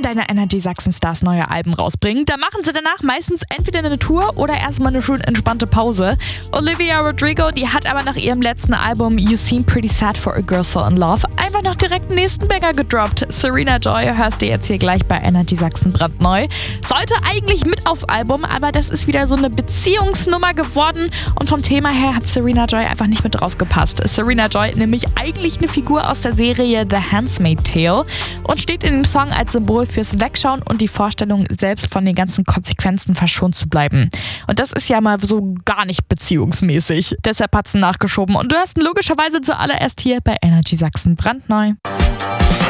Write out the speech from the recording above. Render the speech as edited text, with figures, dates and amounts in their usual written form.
deiner Energy Sachsen Stars neue Alben rausbringen, dann machen sie danach meistens entweder eine Tour oder erstmal eine schön entspannte Pause. Olivia Rodrigo, die hat aber nach ihrem letzten Album You Seem Pretty Sad for a Girl So in Love einfach noch direkt den nächsten Banger gedroppt. Serena Joy hörst du jetzt hier gleich bei Energy Sachsen brandneu. Sollte eigentlich mit aufs Album, aber das ist wieder so eine Beziehungsnummer geworden und vom Thema her hat Serena Joy einfach nicht mit drauf gepasst. Serena Joy nämlich eigentlich eine Figur aus der Serie The Handmaid's Tale und steht in dem Song als Symbol fürs Wegschauen und die Vorstellung, selbst von den ganzen Konsequenzen verschont zu bleiben. Und das ist ja mal so gar nicht beziehungsmäßig. Deshalb hat's nachgeschoben und du hast ihn logischerweise zuallererst hier bei Energy Sachsen brandneu.